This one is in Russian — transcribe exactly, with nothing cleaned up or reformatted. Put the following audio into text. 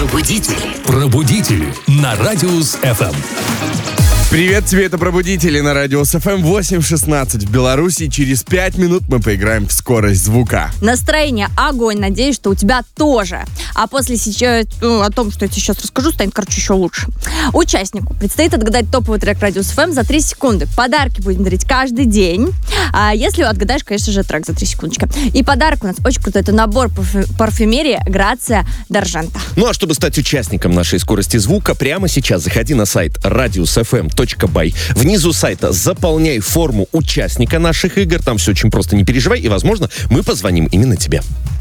Пробудители. Пробудители на Радиус эф эм. Привет тебе, это Пробудители на Радиус эф эм. восемь шестнадцать в Беларуси. Через пять минут мы поиграем в скорость звука. Настроение огонь. Надеюсь, что у тебя тоже. А после сейчас, ну, о том, что я тебе сейчас расскажу, станет, короче, еще лучше. Участнику предстоит отгадать топовый трек Радиус эф эм за три секунды. Подарки будем дарить каждый день. А если отгадаешь, конечно же, трек за три секундочки. И подарок у нас очень крутой. Это набор парфюмерии Грация Даржента. Ну а чтобы стать участником нашей скорости звука, прямо сейчас заходи на сайт радиус эф эм точка бай. Внизу сайта заполняй форму участника наших игр. Там все очень просто, не переживай. И, возможно, мы позвоним именно тебе.